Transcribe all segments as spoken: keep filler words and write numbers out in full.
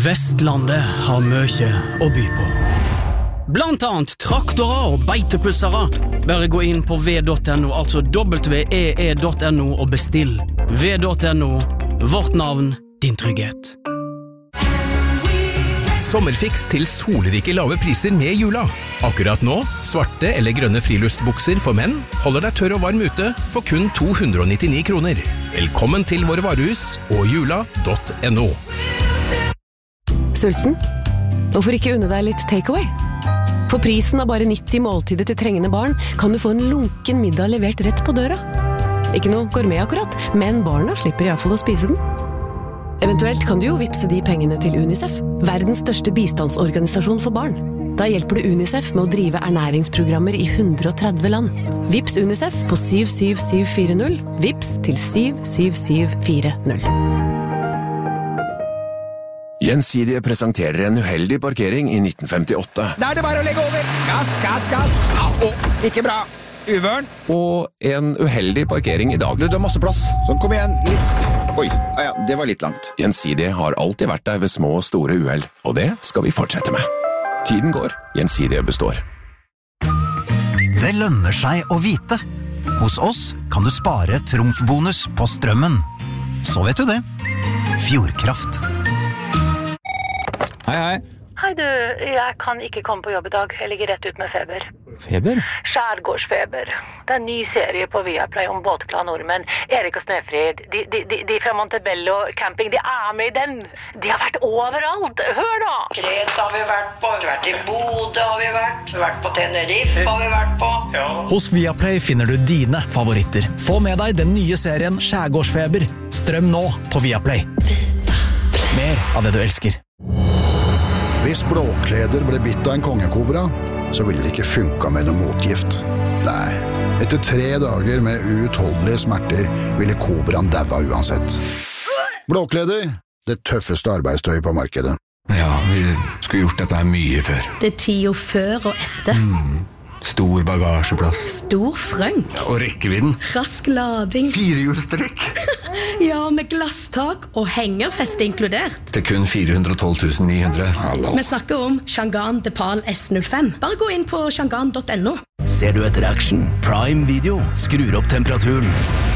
Vestlandet har mye å by på. Blant annet traktorer og beitepussere. Bare gå inn på v punktum no, altså w e e punktum no og bestill. v punktum no, vårt navn, din trygghet. Sommerfiks til solrike lave priser med jula. Akkurat nå, svarte eller grønne friluftsbukser for menn holder deg tørr og varm ute for kun to hundre og nittini kroner. Velkommen til våre varehus og jula punktum no. Sulten? Hvorfor ikke unne deg litt takeaway? For prisen av bare nitti måltider til trengende barn kan du få en lunken middag levert rett på døra. Ikke noe gourmet akkurat, men barna slipper i hvert fall å spise den. Eventuelt kan du jo vipse de pengene til UNICEF, verdens største bistandsorganisasjon for barn. Da hjelper du UNICEF med å drive ernæringsprogrammer i hundre og tretti land. Vips UNICEF på syv syv syv fire null. Vips til syv syv syv fire null. Gjensidige presenterer en uheldig parkering i nitten femtiåtte. Da er det bare å legge over. Gass, gass, gass. Au, ikke bra. Uvørn. Og en uheldig parkering i dag. Du, du har masse plass. Så kom igjen, litt. Oi, ja, det var litt langt. Gjensidige har alltid vært der ved små og store uheld, og det skal vi fortsette med. Tiden går, Gjensidige består. Det lønner seg å vite. Hos oss kan du spare trumfbonus på strømmen. Så vet du det. Fjordkraft. Hei, hei. Hei du, jeg kan ikke komme på jobb i dag. Jeg ligger rett ut med feber. Feber? Skjærgårdsfeber. Det er en ny serie på Viaplay om båtglade nordmenn. Erik og Snefrid, de, de, de, de fra Montebello camping, de er med i den. De har vært overalt. Hør da! Kreta har vi vært på, vi har vært i Bodø har vi vært, vi har vært på Tenerife har vi vært på. Ja. Hos Viaplay finner du dine favoritter. Få med deg den nye serien Skjærgårdsfeber. Strøm nå på Viaplay. Mer av det du elsker. Hvis Blåkleder ble bitt av en kongekobra, så ville det ikke funka med noe motgift. Nei, etter tre dager med uutholdelige smerter ville kobraen daua uansett. Blåkleder, det tøffeste arbeidstøy på markedet. Ja, vi skulle gjort dette her mye før. Det er tida før og etter. Mm. Stor bagasjeplass. Stor frøng. Ja, og rekkevidden. Rask lading. Firehjulstrekk. Ja, med glasstak og hengerfeste inkludert. Til kun fire hundre og tolv tusen ni hundre. Hallo. Vi snakker om Shangan Depal S null fem. Bare gå inn på shangan punktum no. Ser du etter action? Prime Video skrur opp temperaturen.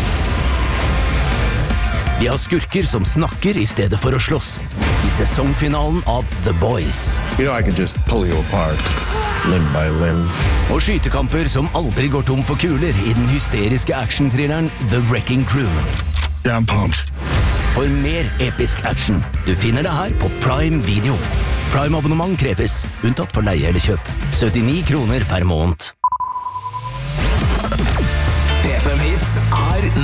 Vi har skurker som snakker i stedet for å slåss. I sesongfinalen av The Boys. You know I can just pull you apart, limb by limb. Og skytekamper som aldri går tom for kuler i den hysteriske action-thrilleren The Wrecking Crew. Down pumped. For mer episk action. Du finner det her på Prime Video. Prime-abonnement kreves, unntatt for leie eller kjøp. syttini kroner per måned. P fem Hits er